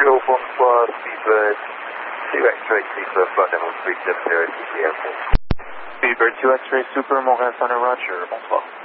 Montreal, bonsoir, Speedbird 2 X-ray Super, flight level 370 to the airport. Speedbird 2 X-ray Super, Montréal Center, Roger, bonsoir.